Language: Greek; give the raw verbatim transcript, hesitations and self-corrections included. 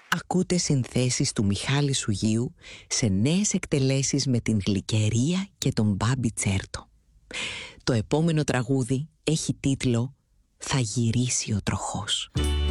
Ακούτε συνθέσεις του Μιχάλη Σουγείου σε νέες εκτελέσεις με την Γλυκερία και τον Μπάμπη Τσέρτο. Το επόμενο τραγούδι έχει τίτλο «Θα γυρίσει ο τροχός».